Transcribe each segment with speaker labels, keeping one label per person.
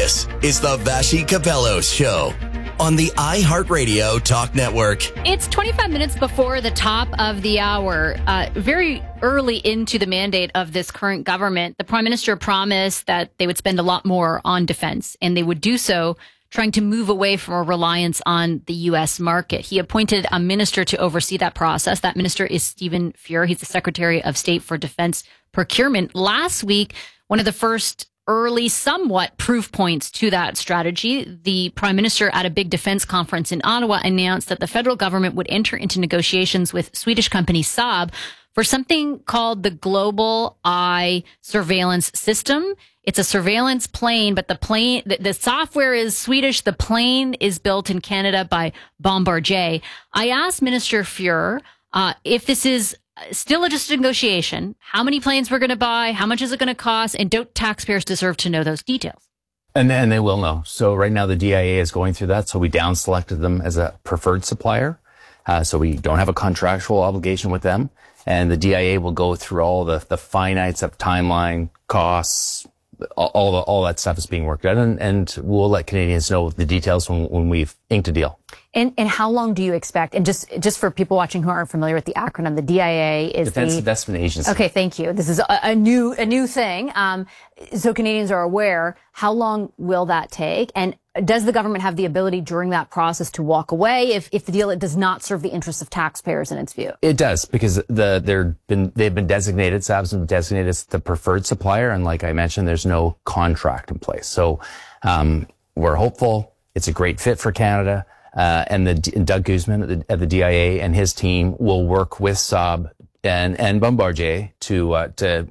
Speaker 1: This is the Vassy Capelos Show on the iHeartRadio Talk Network.
Speaker 2: It's 25 minutes before the top of the hour. Very early into the mandate of this current government, the Prime Minister promised that they would spend a lot more on defense, and they would do so trying to move away from a reliance on the U.S. market. He appointed a minister to oversee that process. That minister is Stephen Fuhr. He's the Secretary of State for Defense Procurement. Last week, one of the first early, somewhat proof points to that strategy, the Prime Minister at a big defense conference in Ottawa announced that the federal government would enter into negotiations with Swedish company Saab for something called the Global Eye Surveillance System. It's a surveillance plane, but the software is Swedish. The plane is built in Canada by Bombardier. I asked Minister Fuhr if this is still just a negotiation, how many planes we're going to buy, how much is it going to cost, and don't taxpayers deserve to know those details?
Speaker 3: And they will know. So right now the DIA is going through that. So we down selected them as a preferred supplier. So we don't have a contractual obligation with them. And the DIA will go through all the finites of timeline, costs, all that stuff is being worked out. And we'll let Canadians know the details when we've inked a deal.
Speaker 4: And how long do you expect? And just for people watching who aren't familiar with the acronym, the DIA is
Speaker 3: Defense Investment Agency.
Speaker 4: Okay, thank you. This is a new thing. So Canadians are aware. How long will that take? And does the government have the ability during that process to walk away if the deal does not serve the interests of taxpayers in its view?
Speaker 3: It does, because they've been designated, Saab's been designated as the preferred supplier, and like I mentioned, there's no contract in place. So we're hopeful. It's a great fit for Canada. And Doug Guzman at the DIA and his team will work with Saab and Bombardier to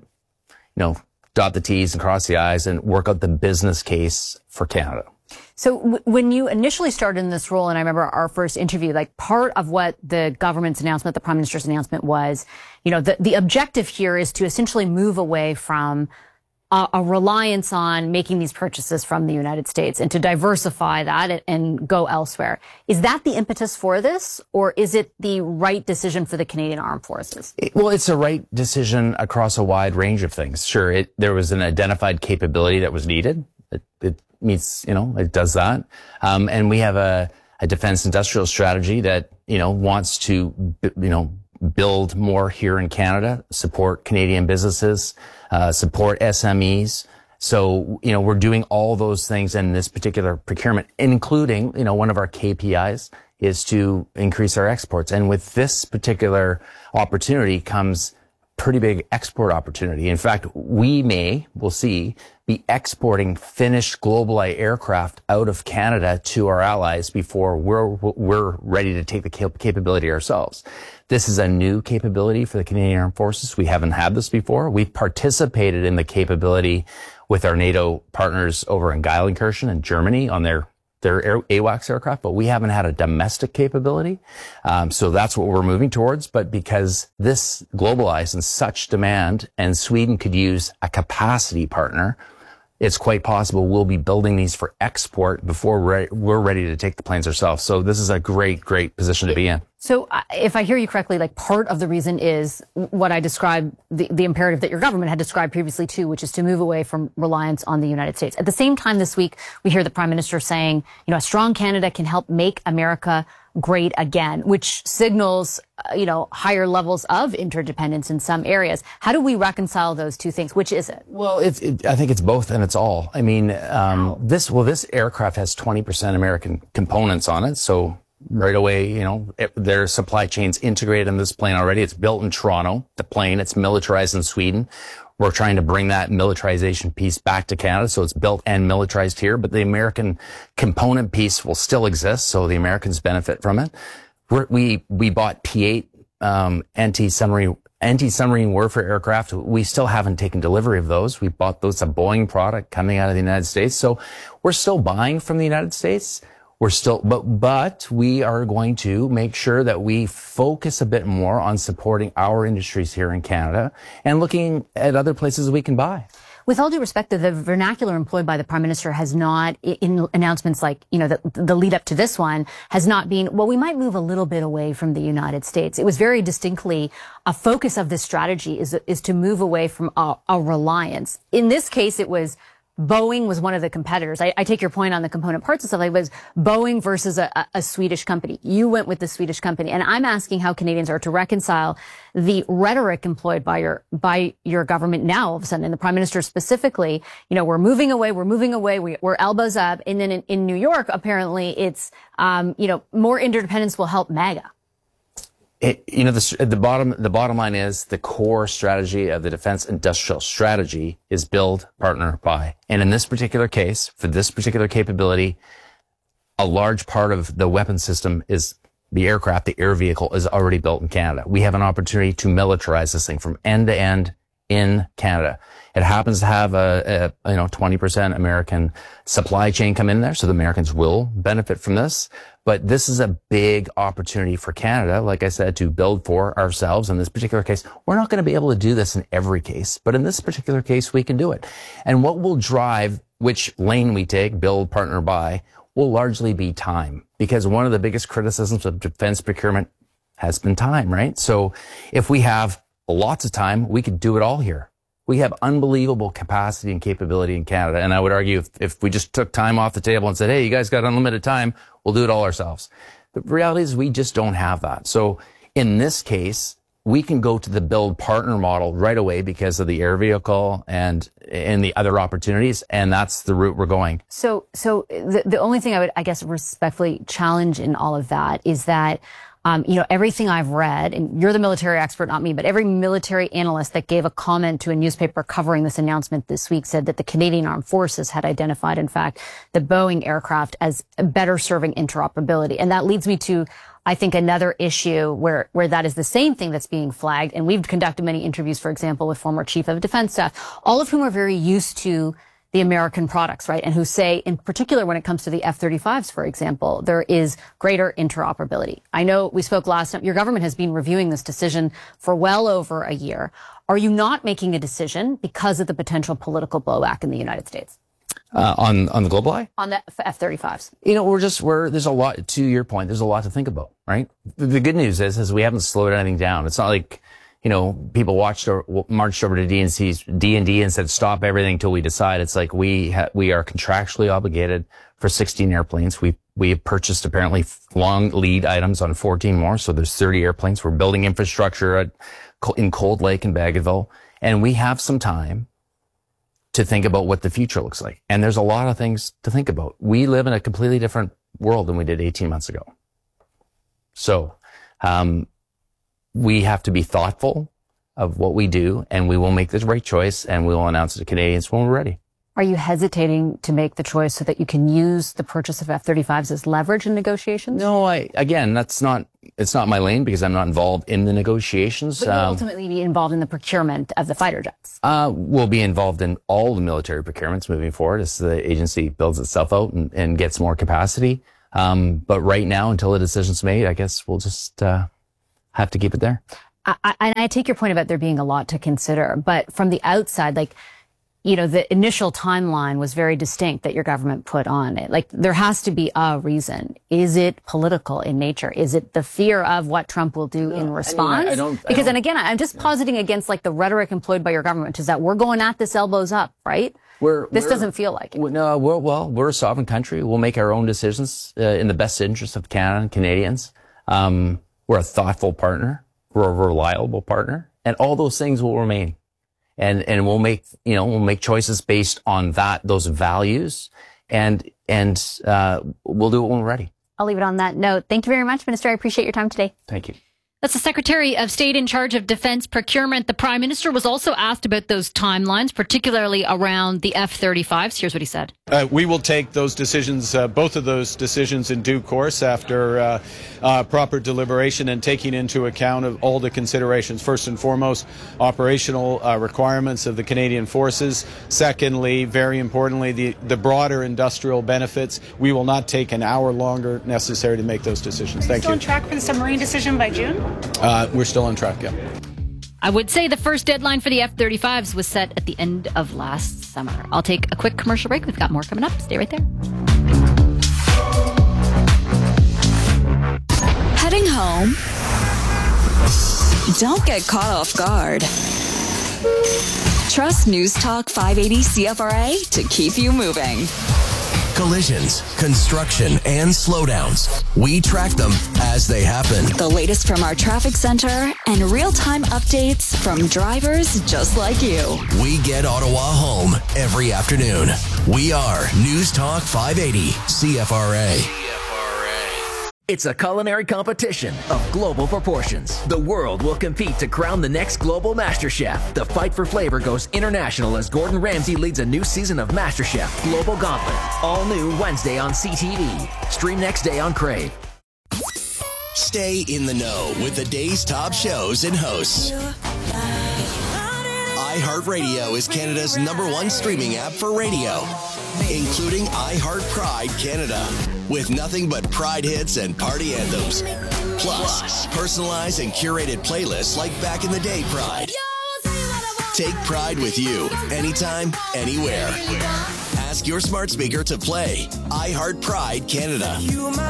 Speaker 3: dot the T's and cross the I's and work out the business case for Canada.
Speaker 4: So when you initially started in this role, and I remember our first interview, like part of what the government's announcement, the Prime Minister's announcement was, the objective here is to essentially move away from a reliance on making these purchases from the United States and to diversify that and go elsewhere. Is that the impetus for this, or is it the right decision for the Canadian Armed Forces?
Speaker 3: Well, it's a right decision across a wide range of things. Sure, there was an identified capability that was needed. It meets, it does that. And we have a defense industrial strategy that, wants to, build more here in Canada, support Canadian businesses, support SMEs. So, we're doing all those things in this particular procurement, including, one of our KPIs is to increase our exports. And with this particular opportunity comes pretty big export opportunity. In fact, we'll see, be exporting finished GlobalEye aircraft out of Canada to our allies before we're ready to take the capability ourselves. This is a new capability for the Canadian Armed Forces. We haven't had this before. We've participated in the capability with our NATO partners over in Geilenkirchen in Germany on their AWACS aircraft, but we haven't had a domestic capability. So that's what we're moving towards. But because this GlobalEye is in such demand and Sweden could use a capacity partner, it's quite possible we'll be building these for export before we're ready to take the planes ourselves. So this is a great position to be in.
Speaker 4: So if I hear you correctly, like part of the reason is what I described, the imperative that your government had described previously too, which is to move away from reliance on the United States. At the same time this week, we hear the Prime Minister saying, a strong Canada can help make America great again, which signals, higher levels of interdependence in some areas. How do we reconcile those two things? Which is it?
Speaker 3: Well, I think it's both and it's all. I mean, this aircraft has 20% American components on it. So right away, their supply chain's integrated in this plane already. It's built in Toronto, the plane. It's militarized in Sweden. We're trying to bring that militarization piece back to Canada, so it's built and militarized here, but the American component piece will still exist, so the Americans benefit from it. We bought P-8 anti-submarine warfare aircraft. We still haven't taken delivery of those. We bought those, a Boeing product coming out of the United States, so we're still buying from the United States. We're still, but we are going to make sure that we focus a bit more on supporting our industries here in Canada and looking at other places we can buy.
Speaker 4: With all due respect, the vernacular employed by the Prime Minister has not, in announcements like, the lead up to this one, has not been, well, we might move a little bit away from the United States. It was very distinctly a focus of this strategy is to move away from a reliance. In this case, it was Boeing was one of the competitors. I take your point on the component parts and stuff. Like, it was Boeing versus a Swedish company. You went with the Swedish company. And I'm asking how Canadians are to reconcile the rhetoric employed by your government now all of a sudden, and the Prime Minister specifically. We're moving away, we're elbows up. And then in New York, apparently it's, more interdependence will help MAGA.
Speaker 3: The bottom line is the core strategy of the defense industrial strategy is build, partner, buy. And in this particular case, for this particular capability, a large part of the weapon system is the aircraft, the air vehicle is already built in Canada. We have an opportunity to militarize this thing from end to end in Canada. It happens to have a 20% American supply chain come in there, so the Americans will benefit from this. But this is a big opportunity for Canada, like I said, to build for ourselves. In this particular case, we're not going to be able to do this in every case, but in this particular case, we can do it. And what will drive which lane we take, build, partner, buy, will largely be time. Because one of the biggest criticisms of defense procurement has been time, right? So if we have lots of time, we could do it all here. We have unbelievable capacity and capability in Canada. And I would argue if we just took time off the table and said, hey, you guys got unlimited time, we'll do it all ourselves. The reality is we just don't have that. So in this case, we can go to the build partner model right away because of the air vehicle and the other opportunities. And that's the route we're going.
Speaker 4: So the only thing I would, I guess, respectfully challenge in all of that is that everything I've read, and you're the military expert, not me, but every military analyst that gave a comment to a newspaper covering this announcement this week said that the Canadian Armed Forces had identified, in fact, the Boeing aircraft as better serving interoperability. And that leads me to, I think, another issue where that is the same thing that's being flagged. And we've conducted many interviews, for example, with former Chief of Defense Staff, all of whom are very used to the American products, right? And who say, in particular, when it comes to the F-35s, for example, there is greater interoperability. I know we spoke last time. Your government has been reviewing this decision for well over a year. Are you not making a decision because of the potential political blowback in the United States?
Speaker 3: On the global eye?
Speaker 4: On the F-35s.
Speaker 3: There's a lot, to your point, there's a lot to think about, right? The good news is we haven't slowed anything down. It's not like, people marched over to D&D and said, stop everything until we decide. It's like we are contractually obligated for 16 airplanes. We have purchased apparently long lead items on 14 more. So there's 30 airplanes. We're building infrastructure in Cold Lake and Bagotville. And we have some time to think about what the future looks like. And there's a lot of things to think about. We live in a completely different world than we did 18 months ago. So, we have to be thoughtful of what we do, and we will make the right choice, and we will announce it to Canadians when we're ready.
Speaker 4: Are you hesitating to make the choice so that you can use the purchase of F-35s as leverage in negotiations?
Speaker 3: No, it's not my lane because I'm not involved in the negotiations.
Speaker 4: But you'll ultimately be involved in the procurement of the fighter jets.
Speaker 3: We'll be involved in all the military procurements moving forward as the agency builds itself out and gets more capacity. But right now, until a decision's made, I guess we'll just have to keep it there.
Speaker 4: I take your point about there being a lot to consider, but from the outside, the initial timeline was very distinct that your government put on it. There has to be a reason. Is it political in nature? Is it the fear of what Trump will do in response? I'm just positing against the rhetoric employed by your government, which is that we're going at this elbows up, right? This doesn't feel like it.
Speaker 3: No, we're a sovereign country. We'll make our own decisions in the best interest of Canada and Canadians. We're a thoughtful partner. We're a reliable partner, and all those things will remain. And we'll make choices based on those values, and we'll do it when we're ready.
Speaker 4: I'll leave it on that note. Thank you very much, Minister. I appreciate your time today.
Speaker 3: Thank you.
Speaker 2: That's the Secretary of State in charge of defense procurement. The Prime Minister was also asked about those timelines, particularly around the F-35s. Here's what he said.
Speaker 5: We will take those decisions, both of those decisions, in due course after proper deliberation and taking into account of all the considerations. First and foremost, operational requirements of the Canadian Forces. Secondly, very importantly, the broader industrial benefits. We will not take an hour longer necessary to make those decisions. Thank you.
Speaker 6: Still on track for the submarine decision by June?
Speaker 5: We're still on track, yeah.
Speaker 2: I would say the first deadline for the F-35s was set at the end of last summer. I'll take a quick commercial break. We've got more coming up. Stay right there.
Speaker 7: Heading home? Don't get caught off guard. Trust News Talk 580 CFRA to keep you moving.
Speaker 1: Collisions, construction, and slowdowns. We track them as they happen.
Speaker 7: The latest from our traffic center and real-time updates from drivers just like you.
Speaker 1: We get Ottawa home every afternoon. We are News Talk 580 CFRA.
Speaker 8: It's a culinary competition of global proportions. The world will compete to crown the next global MasterChef. The fight for flavor goes international as Gordon Ramsay leads a new season of MasterChef Global Gauntlet. All new Wednesday on CTV. Stream next day on Crave.
Speaker 1: Stay in the know with the day's top shows and hosts. iHeartRadio is Canada's #1 streaming app for radio, including iHeart Pride Canada, with nothing but Pride hits and party anthems. Plus, personalized and curated playlists like back in the day Pride. Take Pride with you, anytime, anywhere. Ask your smart speaker to play iHeart Pride Canada.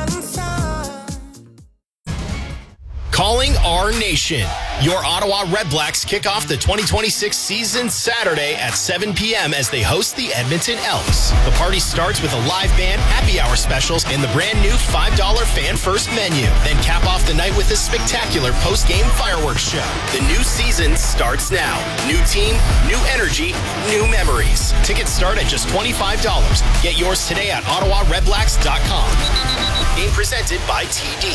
Speaker 9: Calling our nation. Your Ottawa Redblacks kick off the 2026 season Saturday at 7 p.m. as they host the Edmonton Elks. The party starts with a live band, happy hour specials, and the brand new $5 fan first menu. Then cap off the night with a spectacular post-game fireworks show. The new season starts now. New team, new energy, new memories. Tickets start at just $25. Get yours today at OttawaRedblacks.com. Game presented by TD.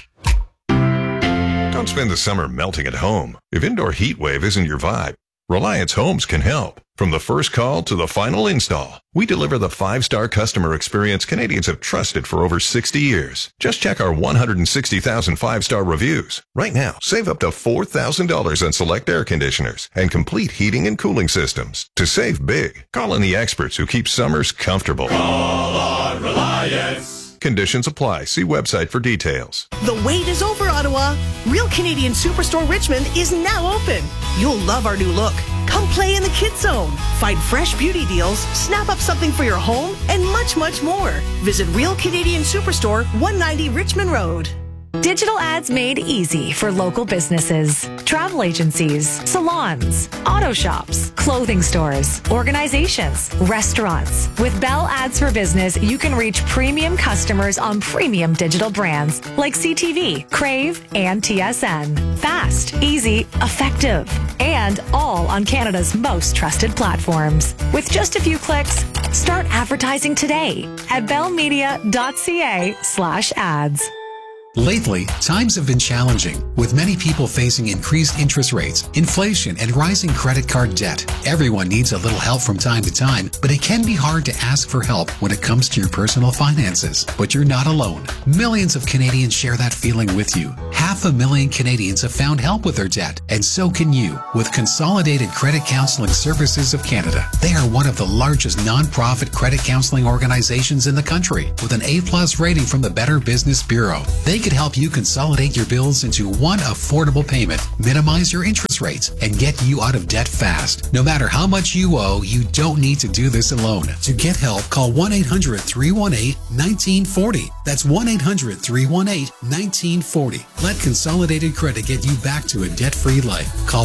Speaker 10: Don't spend the summer melting at home. If indoor heat wave isn't your vibe, Reliance Homes can help. From the first call to the final install, we deliver the 5-star customer experience Canadians have trusted for over 60 years. Just check our 160,000 5-star reviews. Right now, save up to $4,000 on select air conditioners and complete heating and cooling systems. To save big, call in the experts who keep summers comfortable.
Speaker 11: Call on Reliance.
Speaker 10: Conditions apply. See website for details.
Speaker 12: The wait is over, Ottawa. Real Canadian Superstore Richmond is now open. You'll love our new look. Come play in the Kids Zone. Find fresh beauty deals, snap up something for your home, and much, much more. Visit Real Canadian Superstore, 190 Richmond Road.
Speaker 13: Digital ads made easy for local businesses, travel agencies, salons, auto shops, clothing stores, organizations, restaurants. With Bell Ads for Business, you can reach premium customers on premium digital brands like CTV, Crave, and TSN. Fast, easy, effective, and all on Canada's most trusted platforms. With just a few clicks, start advertising today at bellmedia.ca/ads.
Speaker 14: Lately, times have been challenging, with many people facing increased interest rates, inflation, and rising credit card debt. Everyone needs a little help from time to time, but it can be hard to ask for help when it comes to your personal finances. But you're not alone. Millions of Canadians share that feeling with you. 500,000 Canadians have found help with their debt, and so can you with Consolidated Credit Counseling Services of Canada. They are one of the largest nonprofit credit counseling organizations in the country, with an A+ rating from the Better Business Bureau. They could help you consolidate your bills into one affordable payment, minimize your interest rates, and get you out of debt fast. No matter how much you owe, you don't need to do this alone. To get help, call 1-800-318-1940. That's 1-800-318-1940. Let Consolidated Credit get you back to a debt-free life. Call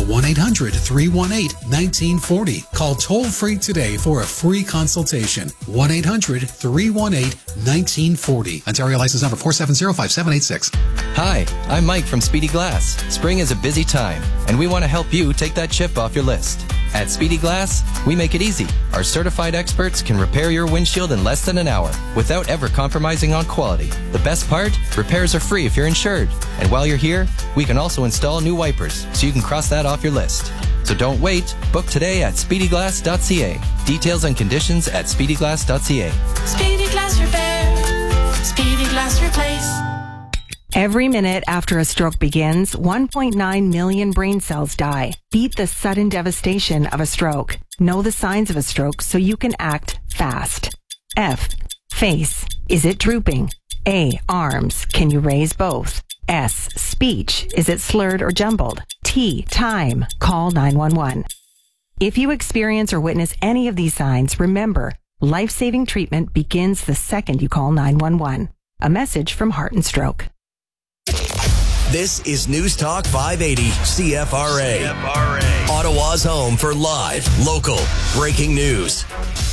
Speaker 14: 1-800-318-1940. Call toll-free today for a free consultation. 1-800-318-1940. Ontario license number 4705786.
Speaker 15: Hi, I'm Mike from Speedy Glass. Spring is a busy time, and we want to help you take that chip off your list. At Speedy Glass, we make it easy. Our certified experts can repair your windshield in less than an hour without ever compromising on quality. The best part? Repairs are free if you're insured. And while you're here, we can also install new wipers so you can cross that off your list. So don't wait. Book today at speedyglass.ca. Details and conditions at speedyglass.ca.
Speaker 16: Speedy Glass Repair. Speedy Glass Replace.
Speaker 13: Every minute after a stroke begins, 1.9 million brain cells die. Beat the sudden devastation of a stroke. Know the signs of a stroke so you can act fast. F. Face. Is it drooping? A. Arms. Can you raise both? S. Speech. Is it slurred or jumbled? T. Time. Call 911. If you experience or witness any of these signs, remember, life-saving treatment begins the second you call 911. A message from Heart and Stroke.
Speaker 1: This is News Talk 580 CFRA. Ottawa's home for live, local, breaking news.